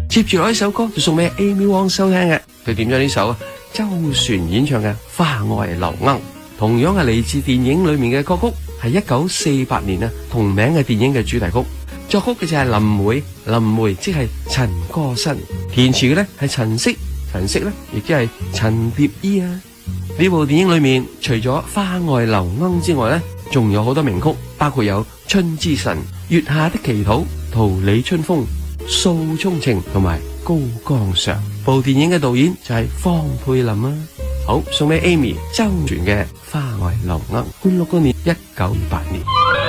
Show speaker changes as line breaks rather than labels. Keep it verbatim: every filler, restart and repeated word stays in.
接住落呢首歌就送俾 Amy Wong 收聽嘅，佢點咗呢首周璇演唱嘅《花外流鶯》，同樣係嚟自電影裏面嘅歌曲，係一九四八年啊同名嘅電影嘅主題曲，作曲嘅就係林梅，林梅即係陳歌辛，填詞嘅咧係陳色，陳色咧亦即係陳蝶衣啊。呢部電影裏面除咗《花外流鶯》之外咧，仲有好多名曲，包括有《春之晨》、《月下的祈禱》、《桃李春風》、《訴衷情》同埋《高崗上》。部電影嘅導演就係方佩林啊。好，送俾 Amy 周璇嘅《花外流鶯》，歡樂嗰年一九二八年。